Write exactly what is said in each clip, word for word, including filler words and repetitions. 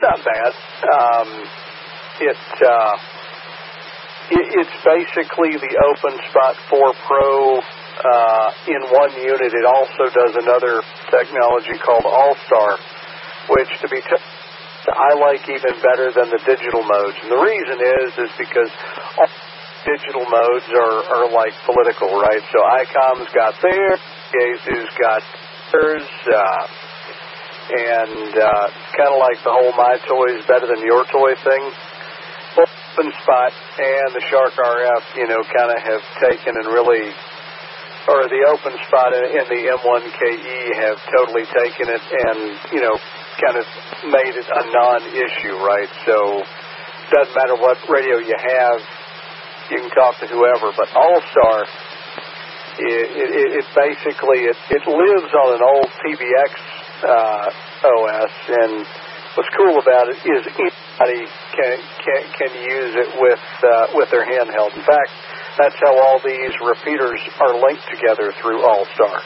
not bad. Um, it, uh, it it's basically the Open Spot four Pro uh, in one unit. It also does another technology called All-Star, which to be t- I like even better than the digital modes. And the reason is is because all digital modes are, are like political, right? So ICOM's got theirs, Yaesu's got theirs, uh, and uh, kind of like the whole My Toy is better than your toy thing. Open Spot and the Shark R F, you know, kind of have taken and really, or the Open Spot and the M one K E have totally taken it and, you know, kind of made it a non-issue, right? So it doesn't matter what radio you have, you can talk to whoever. But All-Star, it, it, it basically, it, it lives on an old T V X uh, O S, and what's cool about it is anybody can can, can use it with uh, with their handheld. In fact, that's how all these repeaters are linked together through All-Star.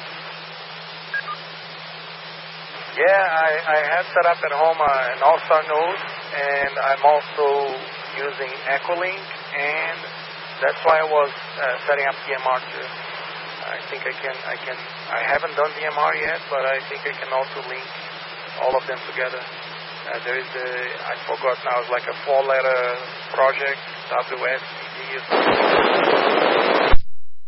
Yeah, I, I have set up at home uh, an All-Star node, and I'm also using Echolink, and that's why I was uh, setting up D M R too. I think I can, I can, I haven't done D M R yet, but I think I can also link all of them together. Uh, there is the, I forgot now, it's like a four-letter project, W S C D or something.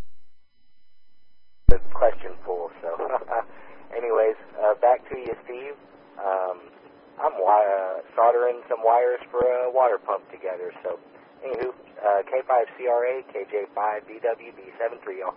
The question full, so. Anyways, uh, back to you, Steve. Um, I'm uh, soldering some wires for a water pump together. So, anywho, uh, K five C R A, K J five B W B seven three, y'all.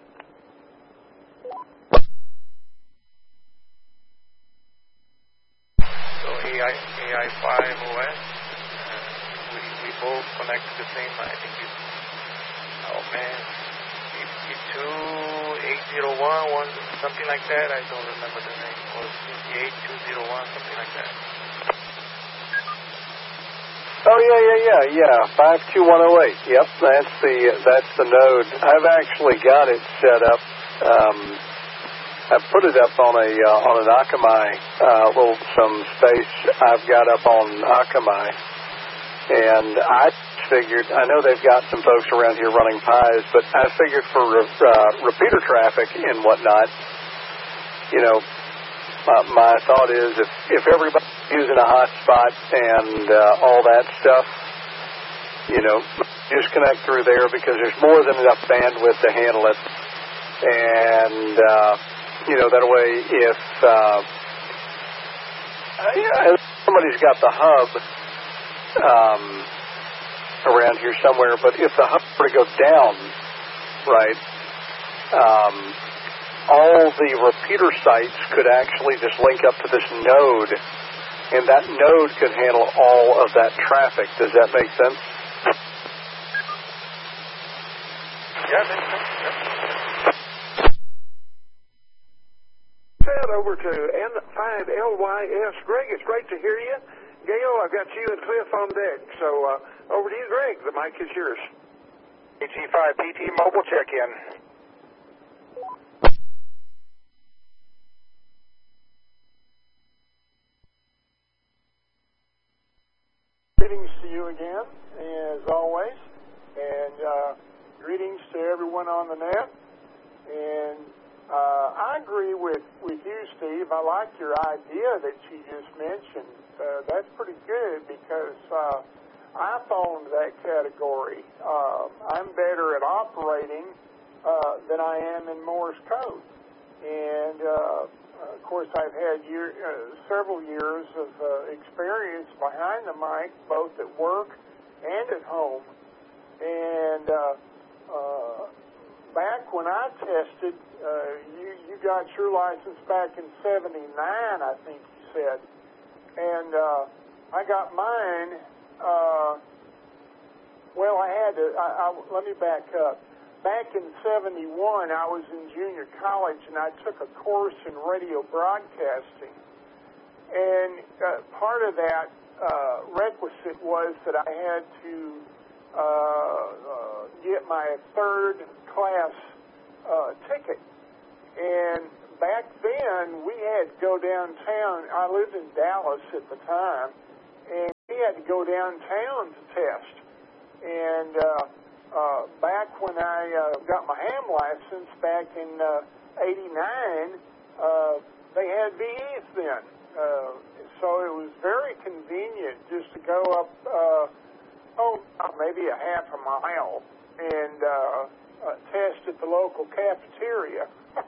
So A I five O S, uh, we we both connect to the same. I think it's oh man. fifty-two eight oh one, one, something like that. I don't remember the name. It was fifty-eight two oh one, something like that. Oh yeah, yeah, yeah, yeah. Five two one oh eight. Yep, that's the that's the node. I've actually got it set up. Um, I put it up on a uh, on an Akamai, uh, little some space I've got up on Akamai, and I figured, I know they've got some folks around here running Pies, but I figured for uh, repeater traffic and whatnot, you know, my, my thought is if, if everybody's using a hotspot and uh, all that stuff, you know, just connect through there because there's more than enough bandwidth to handle it. And, uh, you know, that way if, uh, if somebody's got the hub, um, around here somewhere, but if the hub were to go down, right, um, all the repeater sites could actually just link up to this node, and that node could handle all of that traffic. Does that make sense? Yeah, makes sense. Head over to N five L Y S. Greg, it's great to hear you. Gail, I've got you and Cliff on deck, so uh, over to you, Greg. The mic is yours. G five P T mobile check-in. Greetings to you again, as always, and uh, greetings to everyone on the net. And uh, I agree with, with you, Steve. I like your idea that you just mentioned. Uh, that's pretty good because uh, I fall into that category. Uh, I'm better at operating uh, than I am in Morse code. And, uh, of course, I've had year, uh, several years of uh, experience behind the mic, both at work and at home. And uh, uh, back when I tested, uh, you, you got your license back in seventy-nine, I think you said. And uh, I got mine, uh, well, I had to, I, I, let me back up. Back in seventy-one, I was in junior college, and I took a course in radio broadcasting. And uh, part of that uh, requisite was that I had to uh, uh, get my third class uh, ticket. And back then, we had to go downtown. I lived in Dallas at the time, and we I'd go downtown to test. And uh, uh, back when I uh, got my ham license back in uh, eighty-nine, uh, they had V Es then. Uh, so it was very convenient just to go up, uh, oh, maybe a half a mile and uh, uh, test at the local cafeteria.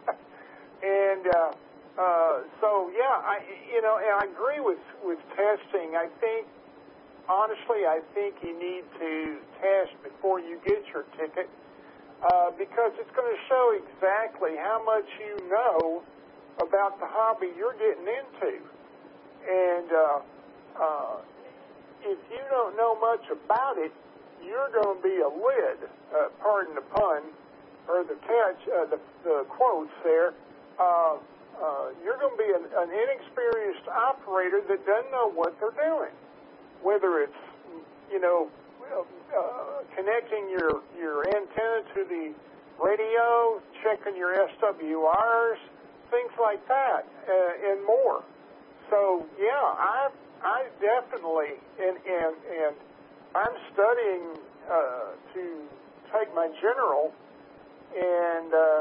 and uh, uh, so, yeah, I, you know, and I agree with, with testing. I think, honestly, I think you need to test before you get your ticket uh, because it's going to show exactly how much you know about the hobby you're getting into. And uh, uh, if you don't know much about it, you're going to be a lid, uh, pardon the pun, or the catch, uh, the, the quotes there. Uh, uh, you're going to be an, an inexperienced operator that doesn't know what they're doing. Whether it's, you know, uh, connecting your, your antenna to the radio, checking your S W Rs, things like that, uh, and more. So, yeah, I I definitely, and, and, and I'm studying uh, to take my general, and uh,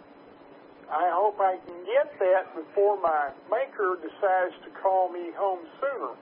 I hope I can get that before my maker decides to call me home sooner.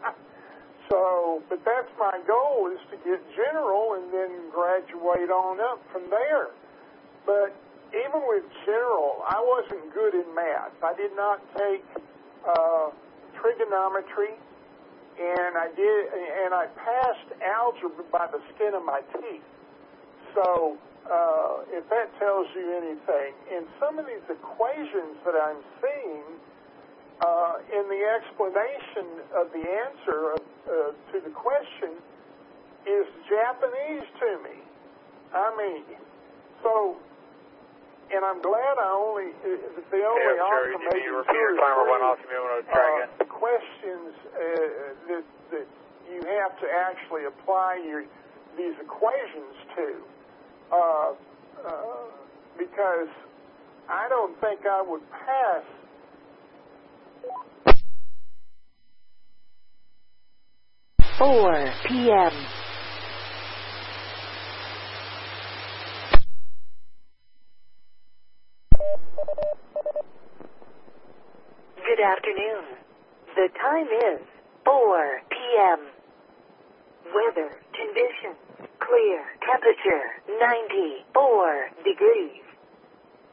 So, but that's my goal, is to get general and then graduate on up from there. But even with general, I wasn't good in math. I did not take uh, trigonometry, and I did, and I passed algebra by the skin of my teeth. So, uh, if that tells you anything, and some of these equations that I'm seeing uh, in the explanation of the answer of, uh, to the question is Japanese to me. I mean, so. And I'm glad I only, the only yeah, sure. offer You, maybe you repeat your timer went off. You may want to try again. uh, questions uh, that, that you have to actually apply your these equations to, uh, uh, because I don't think I would pass. four p.m. Good afternoon. The time is four p.m. Weather conditions clear. Temperature ninety-four degrees.